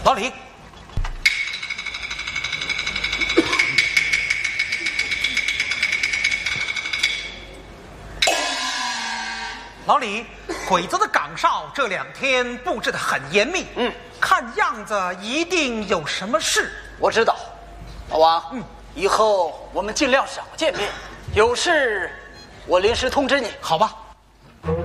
老李，老李，鬼子的岗哨这2天布置得很严密，看样子一定有什么事。 我知道，老王，以后我们尽量少见面，有事我临时通知你。 好吧。